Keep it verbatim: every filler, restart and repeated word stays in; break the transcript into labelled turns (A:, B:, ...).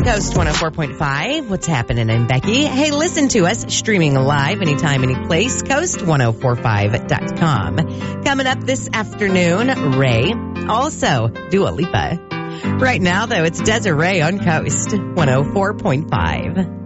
A: Coast one oh four point five. What's happening? I'm Becky. Hey, listen to us streaming live anytime, any place. Coast ten forty-five dot com. Coming up this afternoon, Ray. Also, Dua Lipa. Right now, though, it's Desiree on Coast one oh four point five.